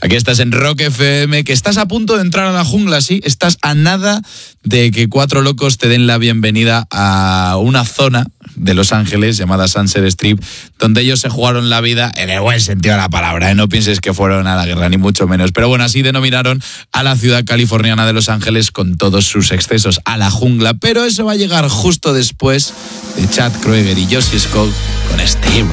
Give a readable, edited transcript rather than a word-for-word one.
Aquí estás en Rock FM, que estás a punto de entrar a la jungla, ¿sí? Estás a nada de que 4 locos te den la bienvenida a una zona de Los Ángeles llamada Sunset Strip, donde ellos se jugaron la vida en el buen sentido de la palabra, ¿eh? No pienses que fueron a la guerra, ni mucho menos. Pero bueno, así denominaron a la ciudad californiana de Los Ángeles con todos sus excesos, a la jungla. Pero eso va a llegar justo después de Chad Kroeger y Josie Scott con este himno.